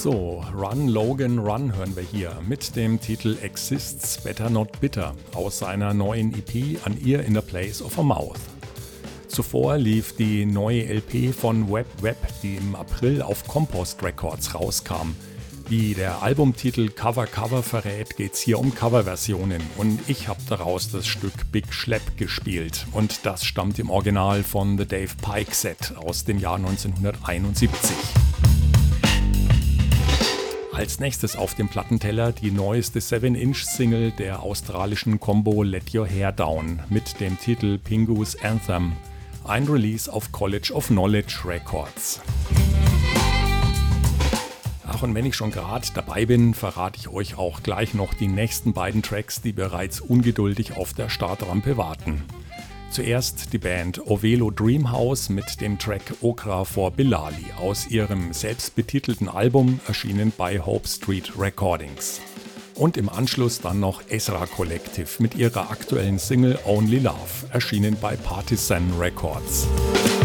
So, Run Logan Run hören wir hier mit dem Titel Exists Better Not Bitter aus seiner neuen EP An Ear in the Place of a Mouth. Zuvor lief die neue LP von Web, die im April auf Compost Records rauskam. Wie der Albumtitel Cover verrät, geht's hier um Coverversionen und ich habe daraus das Stück Big Schlepp gespielt und das stammt im Original von The Dave Pike Set aus dem Jahr 1971. Als nächstes auf dem Plattenteller die neueste 7-Inch-Single der australischen Combo Let Your Hair Down mit dem Titel Pingu's Anthem, ein Release auf College of Knowledge Records. Ach, und wenn ich schon gerade dabei bin, verrate ich euch auch gleich noch die nächsten beiden Tracks, die bereits ungeduldig auf der Startrampe warten. Zuerst die Band Ovelo Dreamhouse mit dem Track Okra for Bilali aus ihrem selbstbetitelten Album, erschienen bei Hope Street Recordings. Und im Anschluss dann noch Ezra Collective mit ihrer aktuellen Single Only Love, erschienen bei Partisan Records.